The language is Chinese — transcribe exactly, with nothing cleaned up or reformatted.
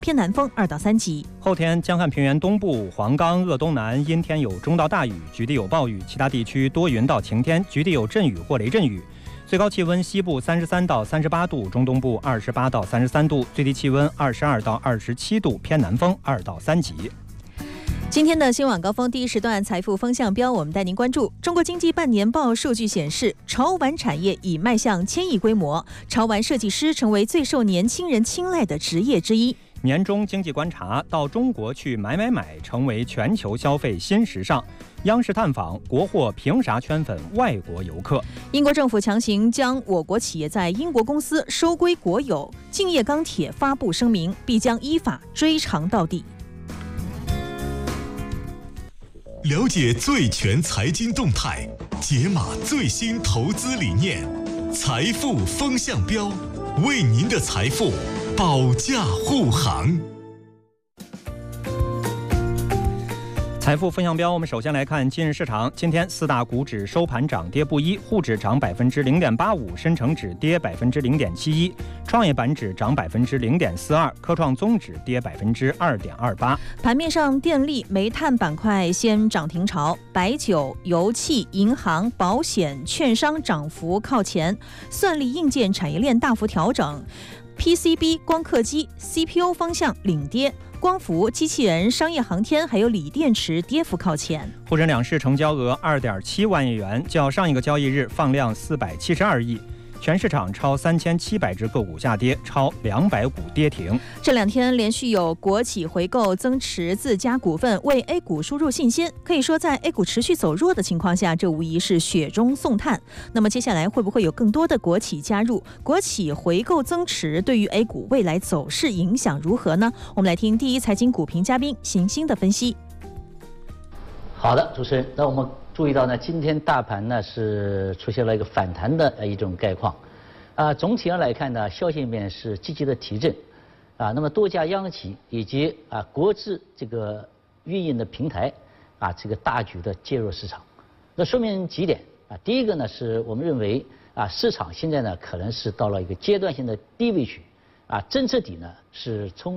偏南风二到三级。 后天江汉平原东部、黄冈、鄂东南阴天有中到大雨，局地有暴雨，其他地区多云到晴天，局地有阵雨或雷阵雨。最高气温西部三十三到三十八度，中东部二十八到三十三度，最低气温二十二到二十七度，偏南风二到三级。 今天的新闻晚高峰第一时段财富风向标，我们带您关注中国经济半年报数据显示，潮玩产业已迈向千亿规模，潮玩设计师成为最受年轻人青睐的职业之一。 年终经济观察，到中国去买买买成为全球消费新时尚。央视探访，国货凭啥圈粉外国游客？ 英国政府强行将我国企业在英国公司收归国有，敬业钢铁发布声明，必将依法追偿到底。 了解最全财经动态，解码最新投资理念，财富风向标，为您的财富保驾护航。 财富风向标，我们首先来看今日市场。今天四大股指收盘涨跌不一，沪指涨百分之零点八五，深成指跌百分之零点七一，创业板指涨百分之零点四二，科创综指跌百分之二点二八。 盘面上，电力、煤炭板块先涨停潮，白酒、油气、银行、保险、券商涨幅靠前，算力硬件产业链大幅调整。P C B、光刻机、C P U 方向领跌，光伏、机器人、商业航天还有锂电池跌幅靠前。 沪深两市成交额二点七万亿元，较上一个交易日放量四百七十二亿。全市场超三千七百只个股下跌，超两百股跌停。 这两天连续有国企回购增持自家股份，为 A 股输入信心。可以说，在 A 股持续走弱的情况下，这无疑是雪中送炭。那么接下来会不会有更多的国企加入？国企回购增持对于 A 股未来走势影响如何呢？我们来听第一财经股评嘉宾邢鑫的分析。 好的，主持人，那我们注意到呢，今天大盘呢是出现了一个反弹的一种概况，啊，总体上来看呢，消息面是积极的提振，啊，那么多家央企以及啊国资这个运营的平台，啊，这个大举的介入市场，那说明几点啊，第一个呢是我们认为啊市场现在呢可能是到了一个阶段性的低位区，啊政策底呢是充。